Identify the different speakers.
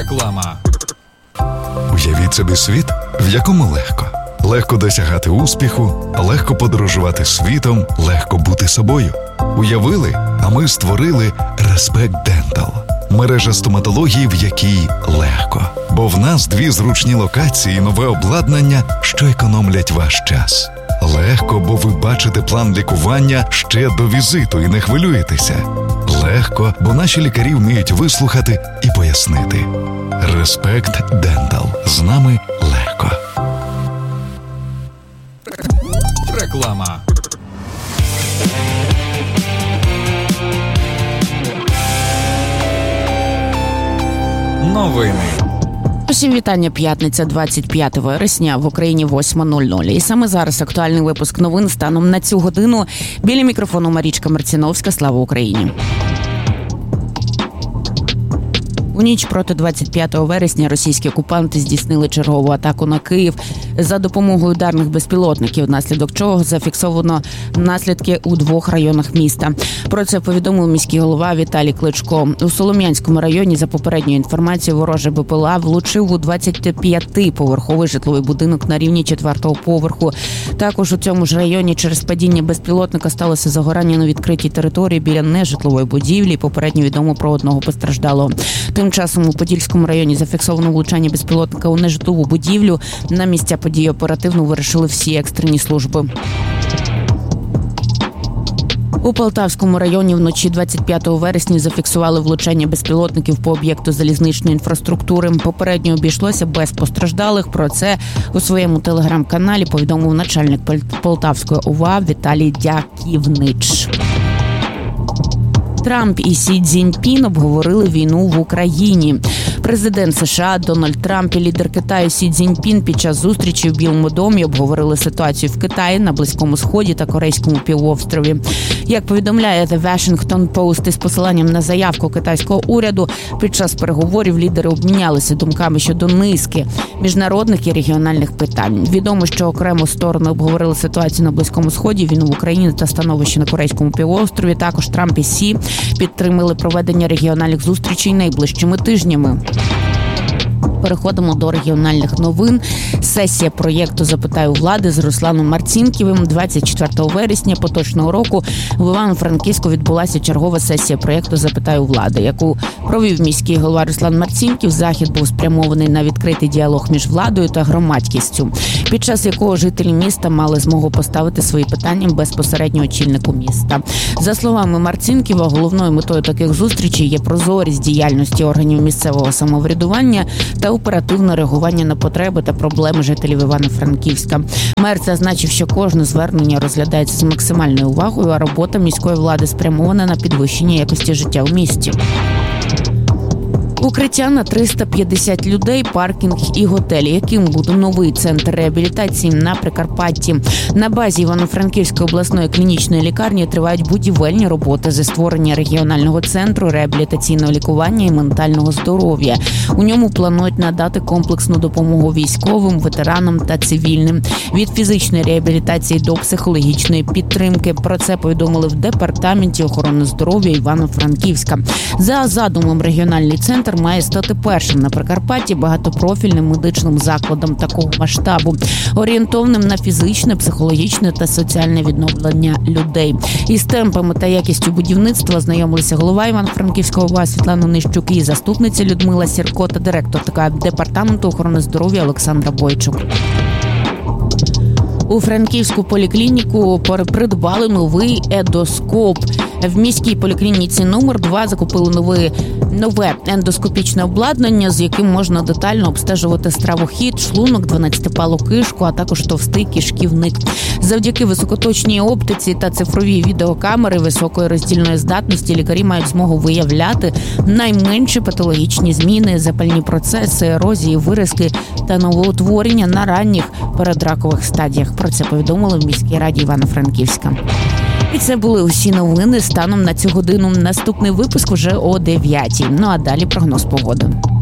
Speaker 1: Реклама.
Speaker 2: Уявіть собі світ, в якому легко досягати успіху, легко подорожувати світом, легко бути собою. Уявили, а ми створили Respect Dental. Мережа стоматології, в якій легко. Бо в нас 2 зручні локації і нове обладнання, що економлять ваш час. Легко, бо ви бачите план лікування ще до візиту і не хвилюєтеся. Легко, бо наші лікарі вміють вислухати і пояснити. Respect Dental. З нами легко.
Speaker 1: Реклама. Новини.
Speaker 3: Усім вітання. П'ятниця, 25 вересня, в Україні 8:00. І саме зараз актуальний випуск новин станом на цю годину. Біля мікрофону Марічка Марціновська. Слава Україні! У ніч проти 25 вересня російські окупанти здійснили чергову атаку на Київ за допомогою ударних безпілотників, внаслідок чого зафіксовано наслідки у 2 районах міста. Про це повідомив міський голова Віталій Кличко. У Солом'янському районі, за попередньою інформацією, ворожий БПЛА влучив у 25-поверховий житловий будинок на рівні 4-го поверху. Також у цьому ж районі через падіння безпілотника сталося загорання на відкритій території біля нежитлової будівлі. Попередньо відомо про 1 постраждалого. Тим часом у Подільському районі зафіксовано влучання безпілотника у нежитлову будівлю. На місця події оперативно вирушили всі екстрені служби. У Полтавському районі вночі 25 вересня зафіксували влучання безпілотників по об'єкту залізничної інфраструктури. Попередньо обійшлося без постраждалих. Про це у своєму телеграм-каналі повідомив начальник Полтавської ОВА Віталій Дяківнич. Трамп і Сі Цзіньпін обговорили війну в Україні. Президент США Дональд Трамп і лідер Китаю Сі Цзіньпін під час зустрічі в Білому домі обговорили ситуацію в Китаї, на Близькому Сході та Корейському півострові. Як повідомляє The Washington Post із посиланням на заявку китайського уряду, під час переговорів лідери обмінялися думками щодо низки міжнародних і регіональних питань. Відомо, що окремо сторони обговорили ситуацію на Близькому Сході, війну в Україні та становище на Корейському півострові. Також Трамп і Сі підтримали проведення регіональних зустрічей найближчими тижнями. Переходимо до регіональних новин. Сесія проєкту «Запитаю влади» з Русланом Марцінківим 24 вересня поточного року в Івано-Франківську відбулася чергова сесія проєкту «Запитаю влади», яку провів міський голова Руслан Марцінків. Захід був спрямований на відкритий діалог між владою та громадськістю, під час якого жителі міста мали змогу поставити свої питання безпосередньо очільнику міста. За словами Марцінківа, головною метою таких зустрічей є прозорість діяльності органів місцевого самоврядування та оперативне реагування на потреби та проблеми жителів Івано-Франківська. Мер зазначив, що кожне звернення розглядається з максимальною увагою, а робота міської влади спрямована на підвищення якості життя в місті. Укриття на 350 людей, паркінг і готелі. Яким буде новий центр реабілітації на Прикарпатті? На базі Івано-Франківської обласної клінічної лікарні тривають будівельні роботи зі створення регіонального центру реабілітаційного лікування і ментального здоров'я. У ньому планують надати комплексну допомогу військовим, ветеранам та цивільним. Від фізичної реабілітації до психологічної підтримки. Про це повідомили в Департаменті охорони здоров'я Івано-Франківська. За задумом, регіональний центр має стати першим на Прикарпатті багатопрофільним медичним закладом такого масштабу, орієнтованим на фізичне, психологічне та соціальне відновлення людей. Із темпами та якістю будівництва знайомилися голова Івано-Франківського ОВА Світлана Нищук і заступниця Людмила Сірко та директорка Департаменту охорони здоров'я Олександра Бойчук. У Франківську поліклініку придбали новий ендоскоп. В міській поліклініці номер 2 закупили нове ендоскопічне обладнання, з яким можна детально обстежувати стравохід, шлунок, 12-палу кишку, а також товстий кишківник. Завдяки високоточній оптиці та цифровій відеокамери високої роздільної здатності лікарі мають змогу виявляти найменші патологічні зміни, запальні процеси, ерозії, виразки та новоутворення на ранніх передракових стадіях. Про це повідомили в міській раді Івано-Франківська. І це були усі новини станом на цю годину. Наступний випуск вже о 9:00. Ну а далі прогноз погоди.